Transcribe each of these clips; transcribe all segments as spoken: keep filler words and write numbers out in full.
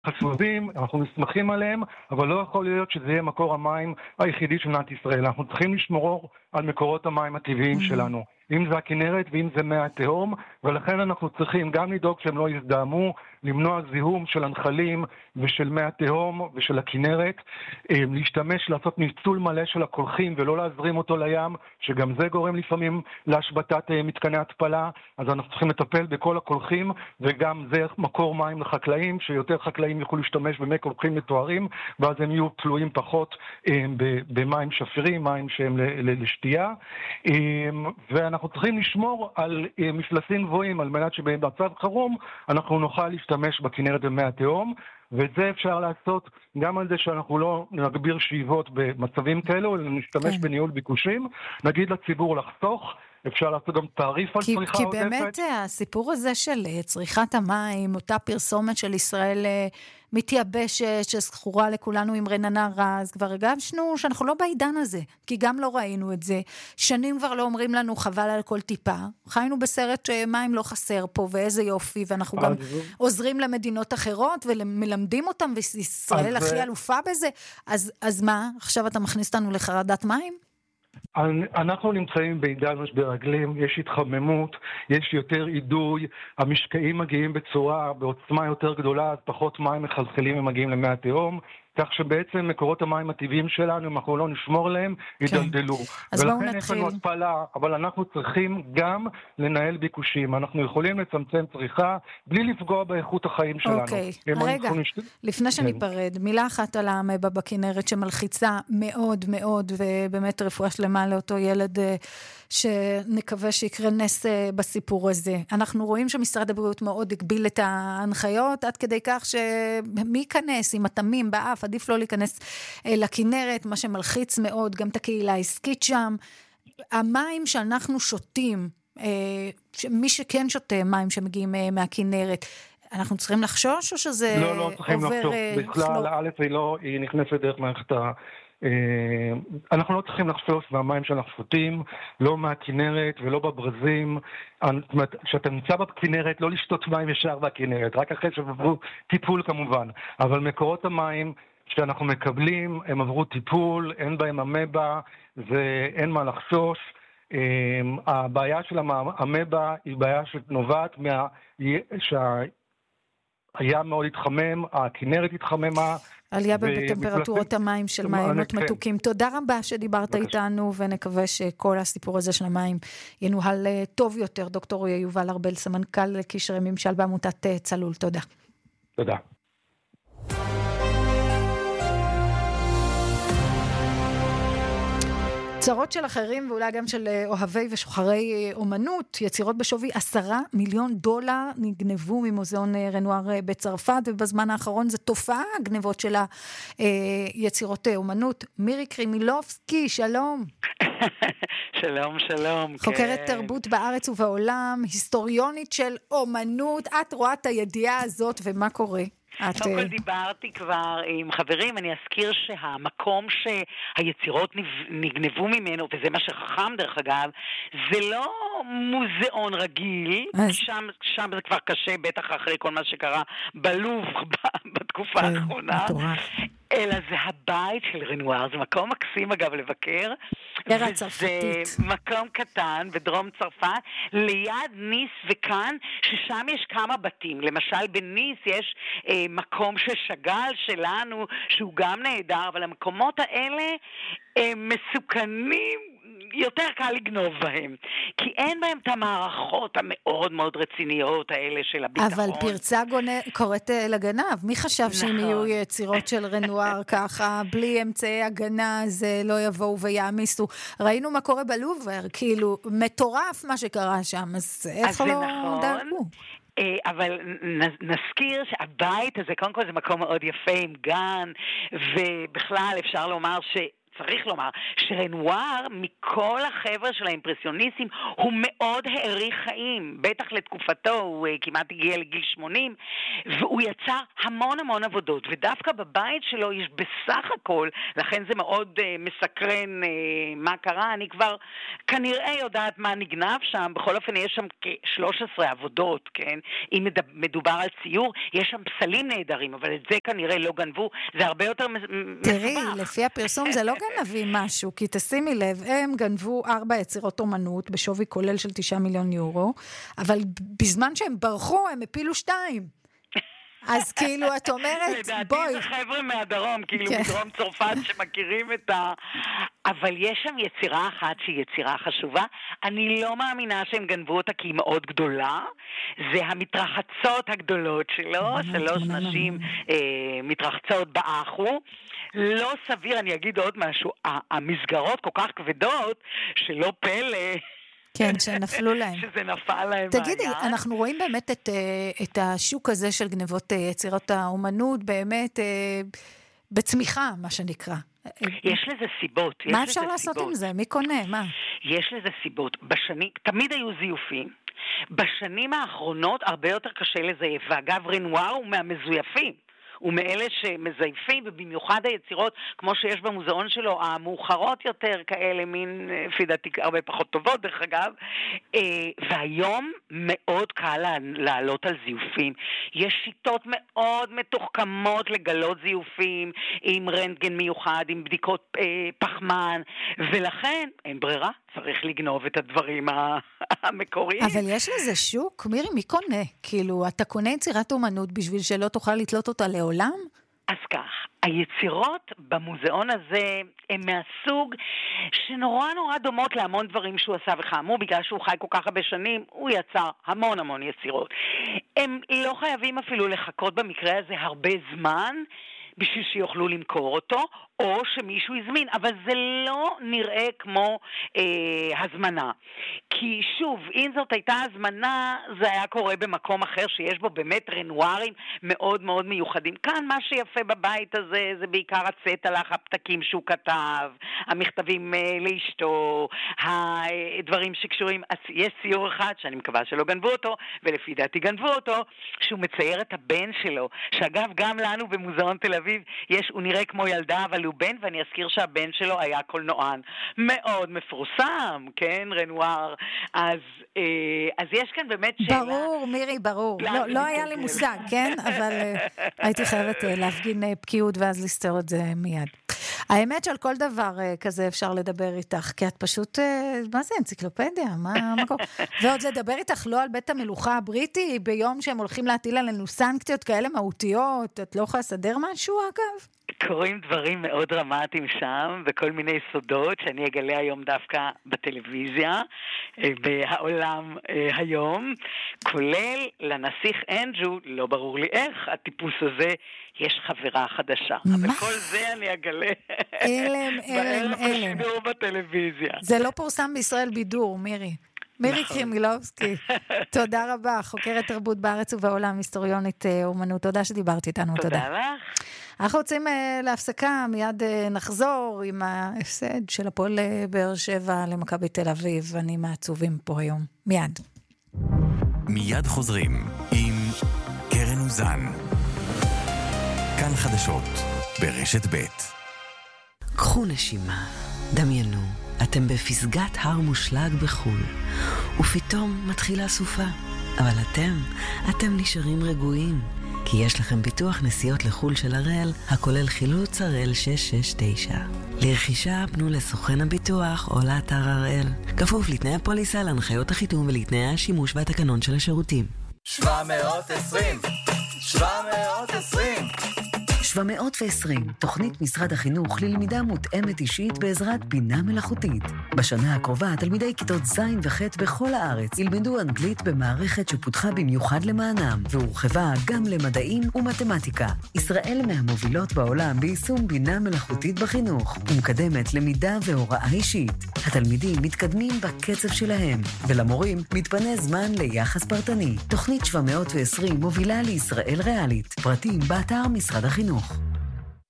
חשובים, אנחנו נסמכים עליהם, אבל לא יכול להיות שזה יהיה מקור המים היחידי של מדינת ישראל. אנחנו צריכים לשמור על מקורות המים הטבעיים שלנו, אם זה הכנרת ואם זה מי התהום, ולכן אנחנו צריכים גם לדאוג שהם לא יזדהמו, למנוע זיהום של הנחלים ושל מי התהום ושל הכנרת, להשתמש, לעשות ניצול מלא של הקולחים ולא להזרים אותו לים, שגם זה גורם לפעמים להשבתת מתקני התפלה. אז אנחנו צריכים לטפל בכל הקולחים, וגם זה מקור מים לחקלאים, שיותר חקלאים יוכלו להשתמש במי קולחים מתוארים, ואז הם יהיו תלויים פחות במים שפירים, מים שהם לשתייה. ואנחנו צריכים לשמור על מפלסים גבוהים, על מנת שבמצב חירום אנחנו נוכל להשתמש בכנרת ומי התהום, ואת זה אפשר לעשות גם על זה שאנחנו לא נגביר שאיבות במצבים כאלו, אלא נשתמש כן. בניהול ביקושים, נגיד לציבור לחסוך, אפשר לעשות גם תעריף על צריכה כי עודפת. כי באמת הסיפור הזה של צריכת המים, אותה פרסומת של ישראל מתייבשת, שזכורה לכולנו עם רננה רז, כבר הגשנו שאנחנו לא בעידן הזה, כי גם לא ראינו את זה. שנים כבר לא אומרים לנו חבל על כל טיפה. חיינו בסרט מים לא חסר פה, ואיזה יופי, ואנחנו גם עוזרים למדינות אחרות, ומלמדים אותם, וישראל הכי אלופה בזה. אז, אז מה? עכשיו אתה מכניס אותנו לחרדת מים? אנחנו נמצאים בעידן משבר אקלים, יש התחממות, יש יותר עידוי, המשקעים מגיעים בצורה, בעוצמה יותר גדולה, אז פחות מים מחלחלים ומגיעים למי התהום, כך שבעצם מקורות המים הטבעיים שלנו, אם אנחנו לא נשמור להם, ידלדלו. ולכן יש לנו התפלה, אבל אנחנו צריכים גם לנהל ביקושים. אנחנו יכולים לצמצם צריכה, בלי לפגוע באיכות החיים שלנו. אוקיי, רגע, לפני שניפרד, מילה אחת על האמבה בכנרת, שמלחיצה מאוד מאוד, ובאמת רפואה שלמה לאותו ילד, שנקווה שיקרה נס בסיפור הזה. אנחנו רואים שמשרד הבריאות מאוד הגביל את ההנחיות, עד כדי כך שמי ייכנס עם התמים באף, עדיף לא להיכנס לכנרת, מה שמלחיץ מאוד גם את הקהילה העסקית שם. המים שאנחנו שותים, מי שכן שותה מים שמגיעים מהכנרת, אנחנו צריכים לחשוש או שזה לא, לא צריכים עובר... לחשוש. בכלל, א' היא לא, היא נכנסת דרך מערכת ה... אנחנו לא צריכים לחשוש מהמים שאנחנו שותים, לא מהכנרת ולא בברזים. כשאתה נמצא בכנרת, לא לשתות מים ישר בכנרת, רק אחרי שעברו טיפול כמובן. אבל מקורות המים שאנחנו מקבלים, הם עברו טיפול, אין בהם אמבה, ואין מה לחשוש. הבעיה של האמבה היא בעיה שנובעת מה... שהיה מאוד התחמם, הכנרת התחממה, עלייה בטמפרטורות המים של מעיינות מתוקים. תודה רבה שדיברת איתנו, ונקווה שכל הסיפור הזה של המים ינוהל טוב יותר. דוקטור יובל ארבל, סמנכ"ל קשרי ממשל בעמותת צלול. תודה. תודה. צרות של אחרים, ואולי גם של אוהבי ושוחרי אומנות, יצירות בשווי עשרה מיליון דולר נגנבו ממוזיאון רנואר בצרפת, ובזמן האחרון זה תופעה, הגנבות של היצירות אומנות. מירי קרימילובסקי, שלום. שלום, שלום. חוקרת כן. תרבות בארץ ובעולם, היסטוריונית של אומנות, את רואה את הידיעה הזאת ומה קורה? קודם כל דיברתי כבר עם חברים, אני אזכיר שהמקום שהיצירות נגנבו ממנו, וזה מה שחכם דרך אגב, זה לא מוזיאון רגיל, שם, שם זה כבר קשה, בטח אחרי כל מה שקרה בלוב בתקופה האחרונה, אלא זה הבית של רנואר, זה מקום מקסים אגב לבקר, וזה מקום קטן בדרום צרפת, ליד ניס וכאן, ששם יש כמה בתים, למשל בניס יש אה, מקום ששגל שלנו, שהוא גם נהדר, אבל המקומות האלה אה, מסוכנים, יותר קל לגנוב בהם, כי אין בהם את המערכות המאוד מאוד רציניות האלה של הביטחון. אבל פרצה גונה, קוראת לגנב, מי חשב נכון. שאם יהיו יצירות של רנואר ככה, בלי אמצעי הגנה, זה לא יבואו ויעמיסו. ראינו מה קורה בלובר, כאילו מטורף מה שקרה שם, אז איך לא נכון. דרכו? אבל נזכיר שהבית הזה, קודם כל זה מקום מאוד יפה עם גן, ובכלל אפשר לומר ש... צריך לומר, שרנואר, מכל החבר'ה של האימפרסיוניסטים, הוא מאוד העריך חיים, בטח לתקופתו, הוא כמעט הגיע לגיל שמונים, והוא יצר המון המון עבודות, ודווקא בבית שלו יש בסך הכל, לכן זה מאוד uh, מסקרן uh, מה קרה, אני כבר כנראה יודעת מה נגנב שם, בכל אופן יש שם כ-שלוש עשרה עבודות, כן? אם מדובר על ציור, יש שם פסלים נהדרים, אבל את זה כנראה לא גנבו, זה הרבה יותר מסובך. תראי, לפי הפרסום זה לא גנבים משהו, כי תשימי לב, הם גנבו ארבע יצירות אומנות בשווי כולל של תשעה מיליון יורו, אבל בזמן שהם ברחו, הם הפילו שתיים. אז כאילו, את אומרת, בואי. לדעתי זה חבר'ה מהדרום, כאילו מדרום צרפת שמכירים את ה... אבל יש שם יצירה אחת שהיא יצירה חשובה. אני לא מאמינה שהם גנבו אותה כי היא מאוד גדולה. זה המתרחצות הגדולות שלו, שלוש נשים מתרחצות באחו. לא סביר, אני אגיד עוד משהו, המסגרות כל כך כבדות, שלא פלא... כן, שנפלו להם. שזה נפל להם. תגידי, אנחנו רואים באמת את, את השוק הזה של גנבות יצירות האומנות, באמת בצמיחה, מה שנקרא. יש לזה סיבות. מה אפשר לעשות עם זה? מי קונה? מה? יש לזה סיבות. בשנים, תמיד היו זיופים. בשנים האחרונות הרבה יותר קשה לזייף. ואגב, רנואר הוא מהמזויפים. ומאלה שמזייפים, ובמיוחד היצירות, כמו שיש במוזיאון שלו, המאוחרות יותר כאלה, מין פידתי הרבה פחות טובות, דרך אגב, והיום מאוד קל לעלות על זיופים. יש שיטות מאוד מתוחכמות לגלות זיופים, עם רנטגן מיוחד, עם בדיקות פחמן, ולכן אין ברירה, צריך לגנוב את הדברים המקוריים. אבל יש לזה שוק? מירי, מי קונה? כאילו, אתה קונה יצירת אומנות בשביל שלא תוכל לתלות אותה לעולם? אז כך, היצירות במוזיאון הזה הם מהסוג שנורא נורא דומות להמון דברים שהוא עשה, וכאמור, בגלל שהוא חי כל כך הרבה שנים, הוא יצר המון המון יצירות. הם לא חייבים אפילו לחכות במקרה הזה הרבה זמן, בשביל שיוכלו למכור אותו, או שמישהו יזמין, אבל זה לא נראה כמו אה, הזמנה. כי שוב, אם זאת הייתה הזמנה, זה היה קורה במקום אחר שיש בו באמת רנוארים מאוד מאוד מיוחדים. כאן מה שיפה בבית הזה, זה בעיקר הצטלח, הפתקים שהוא כתב, המכתבים אה, לאשתו, הדברים שקשורים, יש ציור אחד שאני מקווה שלא גנבו אותו, ולפי דעתי גנבו אותו, שהוא מצייר את הבן שלו, שאגב גם לנו במוזיאון תל אביב, יש, הוא נראה כמו ילדה, אבל הוא בן, ואני אזכיר שהבן שלו היה קולנוען מאוד מפורסם, כן, רנואר. אז, אה, אז יש כאן באמת שאלה... ברור, מירי, ברור. לא, לא היה לי מושג, כן? אבל אה, הייתי חייבת אה, להפגין אה, פקיעות ואז לסתור את זה מיד. האמת שעל כל דבר אה, כזה אפשר לדבר איתך, כי את פשוט, אה, מה זה, אנציקלופדיה? מה, מה קורה? ועוד לדבר איתך לא על בית המלוכה הבריטי, ביום שהם הולכים להטיל עלינו סנקציות כאלה מהותיות, את לא יכולה לסדר משהו, אגב? קוראים דברים מאוד דרמטיים שם, וכל מיני סודות שאני אגלה היום דווקא בטלוויזיה, בעולם היום, כולל לנסיך אנדרו, לא ברור לי איך, הטיפוס הזה, יש חברה חדשה. מה? אבל כל זה אני אגלה. אלם, אלם, אלם. בשידור בטלוויזיה. זה לא פורסם בישראל בידור, מירי. מירי קרימילובסקי, תודה רבה, חוקרת תרבות בארץ ובעולם, היסטוריונית אומנות, תודה שדיברת איתנו, תודה. תודה לך. אנחנו רוצים להפסקה, מיד נחזור עם ההפסד של הפועל באר שבע למכבי תל אביב, אני מעצובים פה היום, מיד. מיד חוזרים עם קרן אוזן, כאן חדשות ברשת ב'. קחו נשימה, דמיינו. אתם בפסגת הר מושלג בחול, ופתאום מתחילה סופה. אבל אתם, אתם נשארים רגועים, כי יש לכם ביטוח נסיעות לחול של הראל, הכולל חילוץ הראל שש שש תשע. לרכישה פנו לסוכן הביטוח או לאתר הראל. כפוף לתנאי הפוליסה, להנחיות החיתום ולתנאי השימוש והתקנון של השירותים. שבע מאות ועשרים שבע מאות ועשרים שבע מאות ועשרים, תוכנית משרד החינוך ללמידה מותאמת אישית בעזרת בינה מלאכותית. בשנה הקרובה, תלמידי כיתות ז' וח' בכל הארץ ילמדו אנגלית במערכת שפותחה במיוחד למענם, והורחבה גם למדעים ומתמטיקה. ישראל מהמובילות בעולם ביישום בינה מלאכותית בחינוך, ומקדמת למידה והוראה אישית. התלמידים מתקדמים בקצב שלהם, ולמורים מתפנה זמן ליחס פרטני. תוכנית שבע מאות ועשרים מובילה לישראל ריאלית. פרטים באתר משרד החינוך.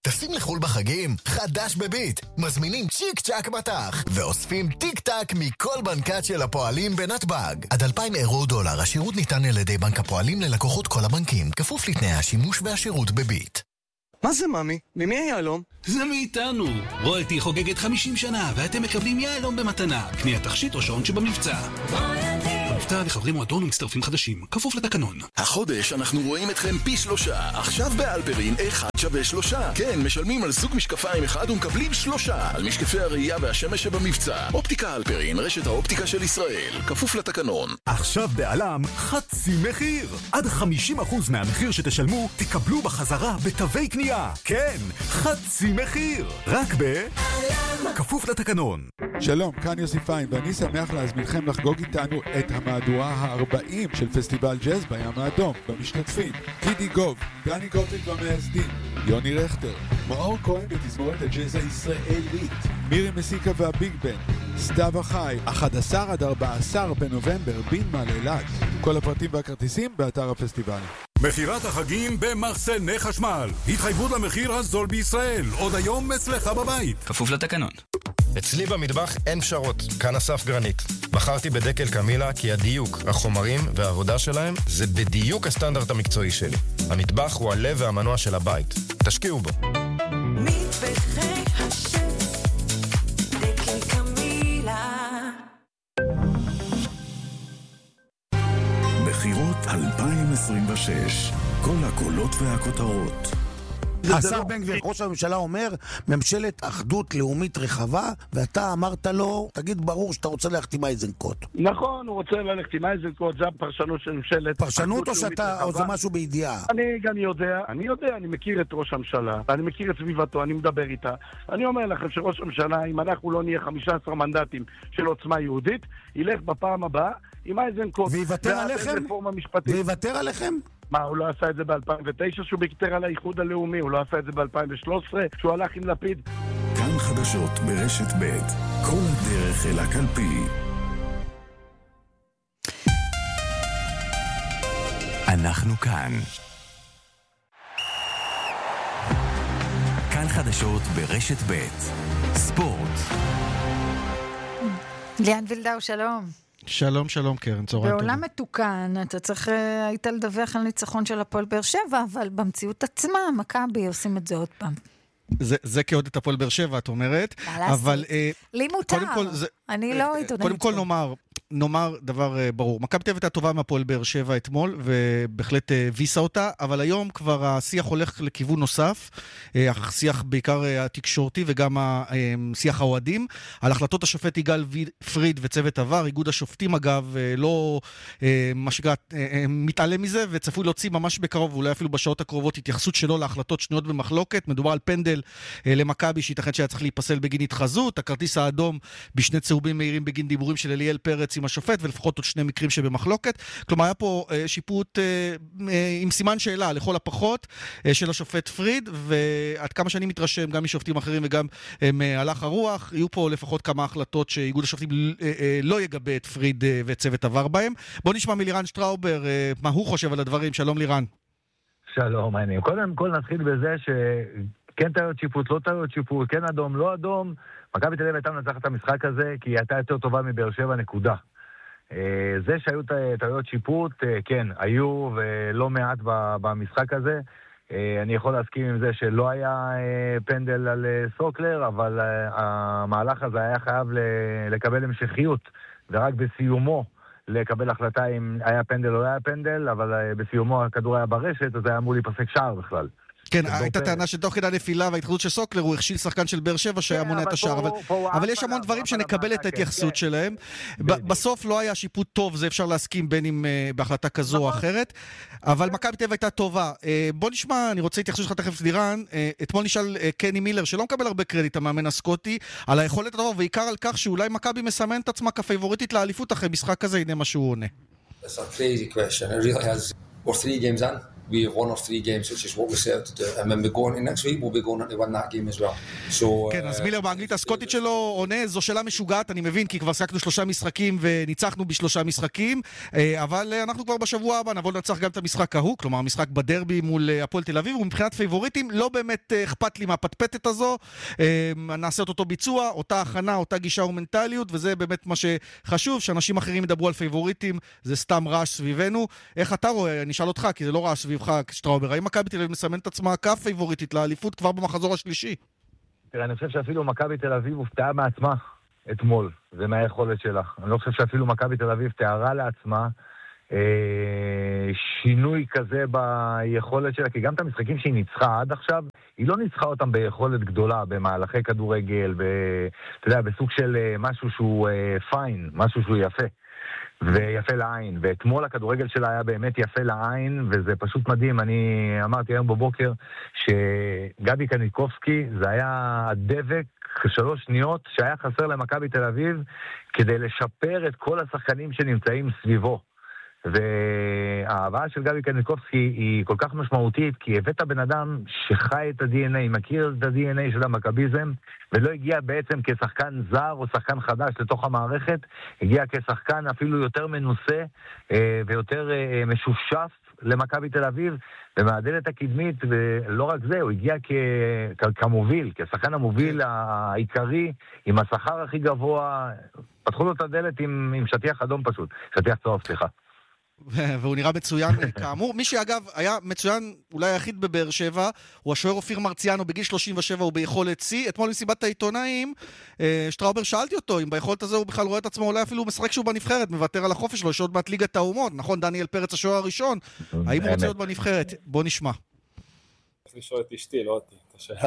טסים לחול בחגים? חדש בביט. מזמינים צ'יק צ'ק מטח ואוספים טיק טק מכל בנקת של הפועלים בנתב"ג. עד אלפיים אירו דולר. השירות ניתן על ידי בנק הפועלים ללקוחות כל הבנקים, כפוף לתנאי השימוש והשירות בביט. מה זה ממי? ממי היהלום? זה מאיתנו. רויאלטי חוגגת חמישים שנה ואתם מקבלים יהלום במתנה. קנייה תכשיט או שעון שבמבצע. מבצע לחברים מועדון ומצטרפים חדשים, כפוף לתקנון. החודש אנחנו רואים אתכם פי שלושה. עכשיו באלפרין אחד שווה שלושה. כן, משלמים על זוג משקפיים אחד ומקבלים שלושה. על משקפי הראייה והשמש שבמבצע. אופטיקה אלפרין, רשת האופטיקה של ישראל, כפוף לתקנון. עכשיו בעלם חצי מחיר. עד חמישים אחוז מהמחיר שתשלמו תקבלו בחזרה בתווי קנייה. כן, חצי מחיר. רק בעלם. כפוף לתקנון. שלום, כאן יוסי פיין, ואני שמח להזמינכם לחגוג איתנו את המהדורה ה-ארבעים של פסטיבל ג'אז בים האדום. במשתתפים גידי גוב, דני גוטליב והמייסדים, יוני רכטר, מאור כהן בתזמורת הג'אז הישראלית, מירי מסיקה והביג בן, סתיו החי, אחד עשר עד ארבעה עשר בנובמבר, בין מעלילת. כל הפרטים והכרטיסים באתר הפסטיבל. מחירת החגים במחסני חשמל. התחייבות למחיר הזול בישראל. עוד היום אצלך בבית. כפוף לתקנון. אצלי במטבח אין פשרות, כאן אסף גרנית. בחרתי בדקל קמילה כי הדיוק, החומרים והעבודה שלהם זה בדיוק הסטנדרט המקצועי שלי. המטבח הוא הלב והמנוע של הבית. תשקיעו בו. מטבחי השף, דקל קמילה. בחירות אלפיים עשרים ושש, כל הקולות והכותרות. השר בן גביר, ראש הממשלה אומר, ממשלת אחדות לאומית רחבה, ואתה אמרת לו, תגיד ברור שאתה רוצה ללכת עם אייזנקוט. נכון, הוא רוצה ללכת עם אייזנקוט, זה הפרשנות של ממשלת פרשנות או שאתה, או זה משהו בידיעה? אני גם יודע, אני יודע, אני מכיר את ראש הממשלה, אני מכיר את סביבתו, אני מדבר איתה. אני אומר לכם שראש הממשלה, אם אנחנו לא נהיה חמישה עשר מנדטים של עוצמה יהודית, ילך בפעם הבאה עם אייזנקוט. ויוותר עליכם? ויוותר עליכם? מה, הוא לא עשה את זה ב-אלפיים ותשע שהוא ביקטר על האיחוד הלאומי? הוא לא עשה את זה ב-אלפיים ושלוש עשרה שהוא הלך עם לפיד? כאן חדשות ברשת ב', כל הדרך אל הקלפי. אנחנו כאן. כאן חדשות ברשת ב', ספורט. ליאן וילדאו, שלום. שלום, שלום, קרן, צהריים טובים. בעולם מתוקן, אתה צריך היית לדווח על ניצחון של הפועל באר שבע, אבל במציאות עצמה, מכבי עושים את זה עוד פעם. זה, זה כעוד את הפועל באר שבע, את אומרת. אבל... לי מותר, אני לא עיתונאית. קודם כל נאמר, נאמר דבר ברור. מכבי תל אביב הייתה טובה מהפועל באר שבע אתמול, ובהחלט ויסה אותה, אבל היום כבר השיח הולך לכיוון נוסף, השיח בעיקר התקשורתי וגם השיח האוהדים, על החלטות השופט יגאל פריד וצוות עבר, איגוד השופטים אגב, לא משגע, מתעלם מזה, וצפוי להוציא ממש בקרוב, ואולי אפילו בשעות הקרובות, התייחסות שלו להחלטות שנויות במחלוקת. מדובר על פנדל למכבי שייתכן שהיה צריך להיפסל בגין התחזות, הכרטיס האדום בשני צהובים מהירים בגין דיבורים של אליאל פרץ עם השופט, ולפחות עוד שני מקרים שבמחלוקת. כלומר, היה פה אה, שיפוט אה, אה, עם סימן שאלה, לכל הפחות, אה, של השופט פריד, ועד כמה שאני מתרשם, גם משופטים אחרים וגם אה, מהלך הרוח, יהיו פה לפחות כמה החלטות שאיגוד השופטים אה, אה, לא יגבה את פריד אה, וצוות עבר בהם. בוא נשמע מלירן שטראובר, אה, מה הוא חושב על הדברים. שלום לירן. שלום, אני. קודם כל נתחיל בזה שכן טעויות שיפוט, לא טעויות שיפוט, כן אדום, לא אדום. מכבי תל אביב הייתה מנצחת את המשחק הזה, כי היא הייתה יותר טובה מבאר שבע, נקודה. זה שהיו טעויות שיפוט, כן, היו ולא מעט במשחק הזה. אני יכול להסכים עם זה שלא היה פנדל על סוקלר, אבל המהלך הזה היה חייב לקבל המשכיות, ורק בסיומו לקבל החלטה אם היה פנדל או לא היה פנדל, אבל בסיומו הכדור היה ברשת, אז היה אמור להיפסק שער בכלל. כן, הייתה טענה שתוך כדי הנפילה וההתחזות של סוקלר הוא הכשיל שחקן של באר שבע שהיה מונע את השער, אבל יש המון דברים שנקבל את ההתייחסות שלהם. בסוף לא היה שיפוט טוב, זה אפשר להסכים בין אם בהחלטה כזו או אחרת, אבל מכבי תל אביב הייתה טובה. בוא נשמע, אני רוצה התייחסות שלך תכף לירן. אתמול נשאל קני מילר, שלא מקבל הרבה קרדיט, המאמן הסקוטי, על היכולת הטובה, ועיקר על כך שאולי מכבי מסמן את עצמה כפייבוריטית לאליפות אחרי משחק כזה. הנה מה שהוא עונה. That's a crazy question. It really has. We're three games in. we have one or three games, which is what we set out to do. And when we go into next week, we'll be going to win that game as well. So, כן, אז מילר באנגלית הסקוטית שלו עונה, זו שאלה משוגעת, אני מבין, כי כבר שחקנו שלושה משחקים וניצחנו בשלושה משחקים, אבל אנחנו כבר בשבוע הבא נבוא לנצח גם את המשחק ההוא, כלומר המשחק בדרבי מול הפועל תל אביב, ומבחינת פייבוריטים לא באמת אכפת לי מהפטפטת הזו, נעשה את אותו ביצוע, אותה הכנה, אותה גישה ומנטליות, וזה באמת מה שחשוב, שאנשים אחרים ידברו על פייבוריטים, זה סתם רעש סביבנו. איך אתה רואה? אני אשאל אותך, כי זה לא רעש סביבך, שטראובר, האם מכבי תל אביב מסמן את עצמה כפייבוריטית לאליפות כבר במחזור השלישי? תראה, אני חושב שאפילו מכבי תל אביב הופתעה מעצמה אתמול, ומהיכולת שלה. אני לא חושב שאפילו מכבי תל אביב תיארה לעצמה אה, שינוי כזה ביכולת שלה, כי גם את המשחקים שהיא ניצחה עד עכשיו, היא לא ניצחה אותם ביכולת גדולה, במהלכי כדורגל, ב, אתה יודע, בסוג של אה, משהו שהוא אה, פיין, משהו שהוא יפה. ויפה לעין, ואתמול הכדורגל שלה היה באמת יפה לעין, וזה פשוט מדהים. אני אמרתי היום בבוקר שגבי קניקובסקי זה היה הדבק שלוש שניות שהיה חסר למכבי תל אביב כדי לשפר את כל השחקנים שנמצאים סביבו. וההבאה של גבי קניקובסקי היא כל כך משמעותית, כי הבאת בן אדם שחי את ה-די אן איי, מכיר את ה-די אן איי של המכביזם, ולא הגיע בעצם כשחקן זר או שחקן חדש לתוך המערכת, הגיע כשחקן אפילו יותר מנוסה ויותר משושף למכבי תל אביב, ומהדלת הקדמית, ולא רק זה, הוא הגיע כ- כמוביל, כשחקן המוביל העיקרי, עם השכר הכי גבוה, פתחו לו את הדלת עם, עם שטיח אדום פשוט, שטיח צהוב, סליחה. והוא נראה מצוין כאמור. מי שאגב היה מצוין אולי היחיד בבאר שבע, הוא השוער אופיר מרציאנו, בגיל שלושים ושבע הוא ביכולת שיא. אתמול במסיבת העיתונאים, שטראובר, שאלתי אותו אם ביכולת הזה הוא בכלל רואה את עצמו, אולי אפילו משחק שהוא בנבחרת, מוותר על החופש שלו, שעוד מעט ליגת האומות. נכון, דניאל פרץ השוער הראשון, האם הוא רוצה להיות בנבחרת? בוא נשמע. צריך לשאול את אשתי, לא אותי.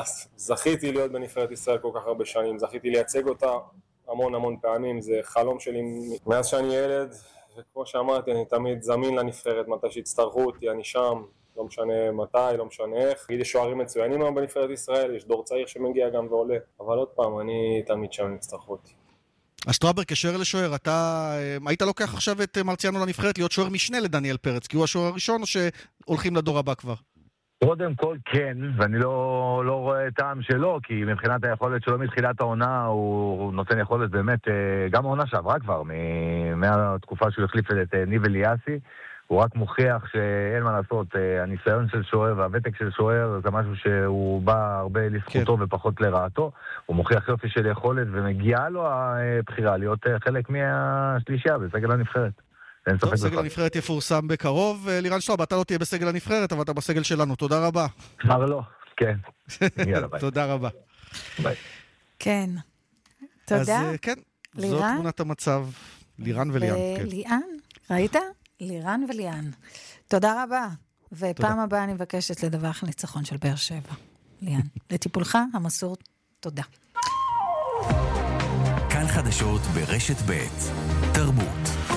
זכיתי להיות בנבחרת ישראל כל כך הרבה שנים, זכיתי לייצג אותה המון המון פעמים, זה חלום שלי מאז שאני ילד. וכמו שאמרתי, אני תמיד זמין לנבחרת, מתי שהצטרכו אותי, אני שם, לא משנה מתי, לא משנה איך. יש שוערים מצוינים היום בנבחרת ישראל, יש דור צעיר שמגיע גם ועולה, אבל עוד פעם, אני תמיד שם הצטרכו אותי. שטראובר, כשוער לשוער, אתה היית לוקח עכשיו את מרציאנו לנבחרת להיות שוער משנה לדניאל פרץ, כי הוא השוער הראשון, או שהולכים לדור הבא כבר? קודם כל כן, ואני לא, לא רואה טעם שלו, כי מבחינת היכולת שלו מתחילת העונה, הוא נותן יכולת באמת, גם העונה שעברה כבר, מהתקופה שהוא החליף את ניב אליאסי, הוא רק מוכיח שאין מה לעשות, הניסיון של שוער והוותק של שוער, זה משהו שהוא בא הרבה לזכותו כן. ופחות לרעתו, הוא מוכיח יופי של יכולת, ומגיעה לו הבחירה להיות חלק מהשלישייה בסגל הנבחרת. טוב, סגל הנבחרת יפורסם בקרוב. לירן שטראוב, אתה לא תהיה בסגל הנבחרת, אבל אתה בסגל שלנו. תודה רבה. כבר לא, כן. יאללה, ביי. תודה רבה. ביי. כן. תודה. אז כן, זאת תמונת המצב. לירן וליאן. ליאן, ראית? לירן וליאן. תודה רבה. ופעם הבאה אני מבקשת לדווח ניצחון של באר שבע. ליאן, לטיפולך המסור, תודה. כאן חדשות ברשת ב' תרבות.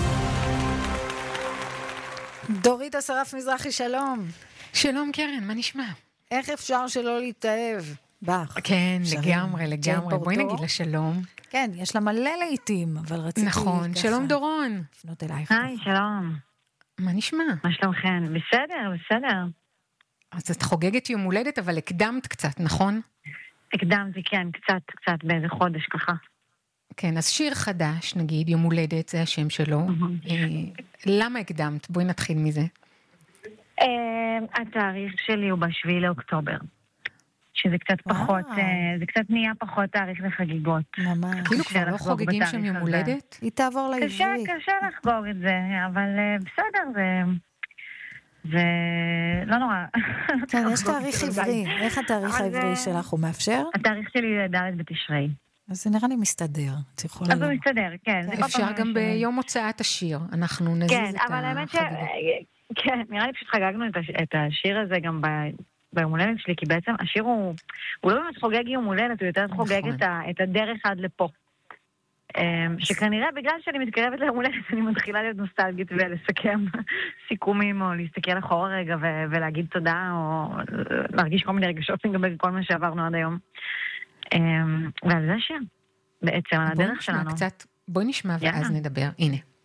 דורית אסרף מזרחי, שלום. שלום קרן, מה נשמע? איך אפשר שלא להתאהב בך? כן, לגמרי, לגמרי. בואי נגיד לה שלום. כן, יש לה מלא לעיתים, אבל רציתי נכון, שלום דורון. לפנות אלייך. היי, שלום. מה נשמע? מה שלומכן? בסדר, בסדר. אז את חוגגת יום הולדת, אבל הקדמת קצת, נכון? הקדמתי, כן, קצת, קצת, באיזה חודש ככה. כן, אז שיר חדש, נגיד, יום הולדת, זה השם שלו. למה הקדמת? בואי נתחיל מזה. התאריך שלי הוא בשביעי לאוקטובר. שזה קצת פחות, זה קצת נהיה פחות תאריך לחגיגות. ממש. כאילו כבר לא חוגגים שם יום הולדת? היא תעבור לעברית. קשה, קשה לחגוג את זה, אבל בסדר, זה... זה לא נורא. כן, יש תאריך עברי. איך התאריך העברי שלך הוא מאפשר? התאריך שלי הוא ד' בתשרי. אז זה נראה לי מסתדר. אז הוא מסתדר, כן. אפשר גם ביום הוצאת השיר. אנחנו נזיז את החגיגה. כן, אבל האמת ש... כן, נראה לי פשוט חגגנו את השיר הזה גם ביום הולדת שלי, כי בעצם השיר הוא... הוא לא באמת חוגג יום הולדת, הוא יותר חוגג את הדרך עד לפה. שכנראה בגלל שאני מתקרבת ליום הולדת, אני מתחילה להיות נוסטלגית ולסכם סיכומים, או להסתכל אחורה רגע ולהגיד תודה, או להרגיש כל מיני רגשות לגבי כל מה שעברנו עד היום. ועל זה השיר, בעצם, על הדרך שלנו. בואי נשמע ואז נדבר. הנה.